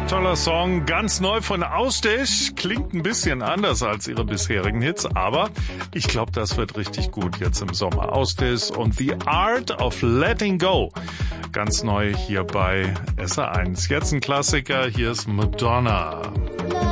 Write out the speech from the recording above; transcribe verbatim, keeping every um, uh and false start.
Toller Song, ganz neu von Austech, klingt ein bisschen anders als ihre bisherigen Hits, aber ich glaube, das wird richtig gut jetzt im Sommer. Austech und The Art of Letting Go, ganz neu hier bei S R eins. Jetzt ein Klassiker, hier ist Madonna.